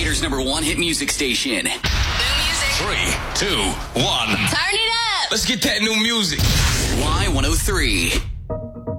Atlanta number one hit music station. New music. 3, 2, 1. Turn it up. Let's get that new music. Y103.